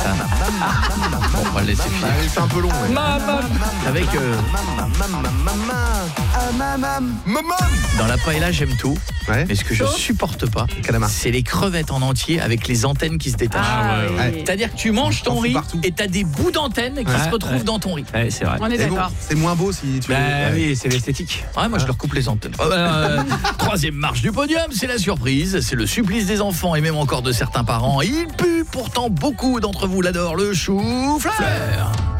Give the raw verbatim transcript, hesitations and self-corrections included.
Bon, on va le laisser finir. Ah, c'est un peu long. Ouais. Maman. Avec euh, dans la paella, j'aime tout. Ouais. Mais ce que je supporte pas, Calamar. c'est les crevettes en entier avec les antennes qui se détachent. Ah, ouais, ouais. C'est-à-dire que tu manges ton On fout riz partout. et t'as des bouts d'antennes qui Ouais, se retrouvent ouais. dans ton riz. Ouais, c'est vrai. On est Mais bon, d'accord. c'est moins beau si tu Bah ouais. oui, c'est l'esthétique. Ouais, moi je leur coupe les antennes. Euh, troisième marche du podium, c'est la surprise, c'est le supplice des enfants et même encore de certains parents. Il pue, pourtant beaucoup d'entre vous l'adorent, le chou-fleur.